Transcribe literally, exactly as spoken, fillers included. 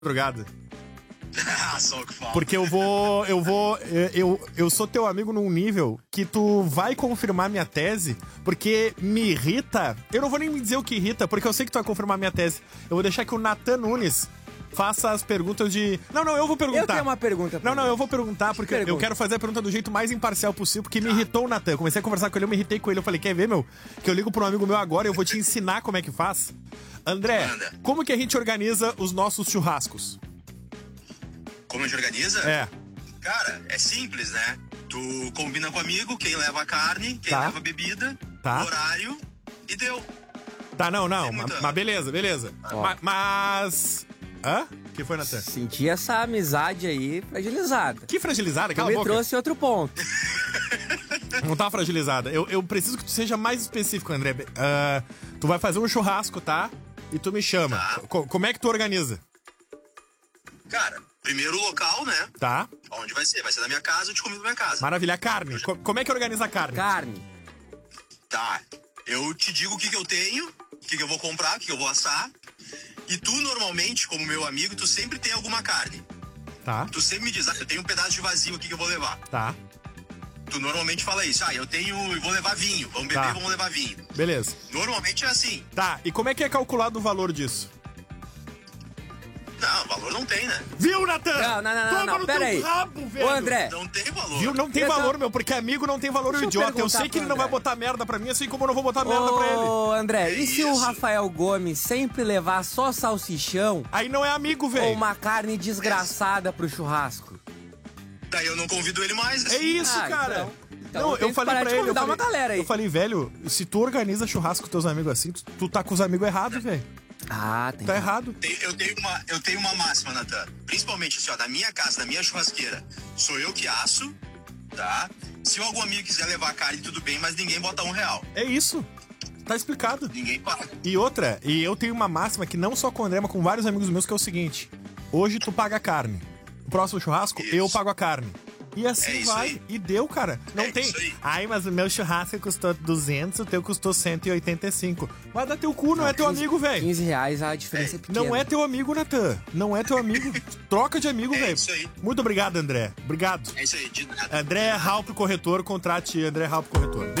madrugada. Só que fala. Porque eu vou, eu vou, eu, eu sou teu amigo num nível que tu vai confirmar minha tese, porque me irrita, eu não vou nem me dizer o que irrita, porque eu sei que tu vai confirmar minha tese. Eu vou deixar que o Nathan Nunes faça as perguntas de... Não, não, eu vou perguntar. Eu tenho uma pergunta pra Não, não, ele. eu vou perguntar, porque Pergunta. eu quero fazer a pergunta do jeito mais imparcial possível, porque me irritou o Nathan. Eu comecei a conversar com ele, eu me irritei com ele, eu falei, quer ver, meu? Que eu ligo pra um amigo meu agora e eu vou te ensinar como é que faz. André, Manda. como que a gente organiza os nossos churrascos? Como a gente organiza? É. Cara, é simples, né? Tu combina com o amigo, quem leva a carne, quem Tá. leva a bebida, Tá. o horário e deu. Tá, não, não, Tem ma- muita- mas beleza, beleza. Ma- mas... Hã? O que foi, Nathan? Senti essa amizade aí fragilizada. Que fragilizada, Tu cala a me boca. trouxe outro ponto. Não tá fragilizada. Eu, eu preciso que tu seja mais específico, André. Ah, tu vai fazer um churrasco, tá? E tu me chama. Tá. Co- como é que tu organiza? Cara, primeiro o local, né? Tá? Onde vai ser? Vai ser na minha casa, eu te convido na minha casa. Maravilha. A carne. Co- como é que organiza a carne? Carne. Tá. Eu te digo o que, que eu tenho, o que, que eu vou comprar, o que, que eu vou assar. E tu, normalmente, como meu amigo, tu sempre tem alguma carne. Tá, Tu sempre me diz, ah, eu tenho um pedaço de vazio aqui que eu vou levar. tá. Tu normalmente fala isso, ah, eu tenho, eu vou levar vinho, vamos beber, Tá. vamos levar vinho. Beleza. Normalmente é assim. Tá, e como é que é calculado o valor disso? Não, valor não tem, né? Viu, Nathan? Não, não, não, não, Toma não, no pera teu aí. rabo, velho. Ô, André. Não tem valor. Viu? Não tem Eu tô- valor, meu, porque amigo não tem valor, Deixa o eu idiota. Eu perguntar sei que pro ele não vai André. botar merda pra mim, assim como eu não vou botar merda pra ele. Ô, André, e se o isso? Rafael Gomes sempre levar só salsichão Aí não é amigo, ou velho. uma carne desgraçada pro churrasco? Daí eu não convido ele mais. É isso, Ah, cara. então- então não, eu tenho eu que falei parar pra de ele. Eu convidar falei, uma galera aí. eu falei, velho, se tu organiza churrasco com teus amigos assim, tu, tu tá com os amigos errados, velho. Ah, tem. Tá errado. Tem- Eu tenho uma, eu tenho uma máxima, Natan. Principalmente, assim, ó, da minha casa, da minha churrasqueira, sou eu que asso, tá? Se algum amigo quiser levar carne, tudo bem, mas ninguém bota um real. É isso. Tá explicado. Ninguém paga. E outra, e eu tenho uma máxima que não só com o André, mas com vários amigos meus, que é o seguinte: hoje tu paga a carne. No próximo churrasco, Isso. eu pago a carne. E assim É isso vai. aí. E deu, cara. Não É tem. isso aí. Ai, mas o meu churrasco custou duzentos, o teu custou cento e oitenta e cinco. Vai dar teu cu, não, é teu quinze amigo, velho. quinze reais a diferença é, pequena. Não é teu amigo, Natan. Não é teu amigo. Troca de amigo, É velho. isso aí. Muito obrigado, André. Obrigado. É isso aí, de nada. André Halp Corretor, contrate André Halp Corretor.